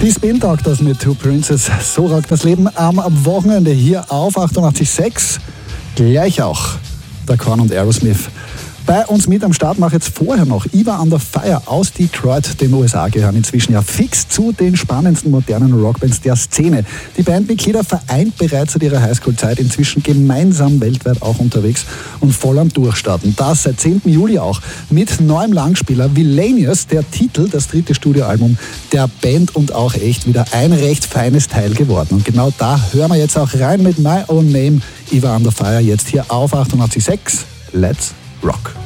Die Spin Doctors mit Two Princes. So rockt das Leben am Wochenende hier auf 88.6. Gleich auch der Korn und Aerosmith. Bei uns mit am Start mache jetzt vorher noch Eva Under Fire aus Detroit, den USA, gehören inzwischen ja fix zu den spannendsten modernen Rockbands der Szene. Die Bandmitglieder vereint bereits seit ihrer Highschool-Zeit inzwischen gemeinsam weltweit auch unterwegs und voll am Durchstarten. Das seit 10. Juli auch mit neuem Langspieler Villainius, der Titel, das 3. Studioalbum der Band und auch echt wieder ein recht feines Teil geworden. Und genau da hören wir jetzt auch rein mit My Own Name, Eva Under Fire, jetzt hier auf 88.6. Let's Rock.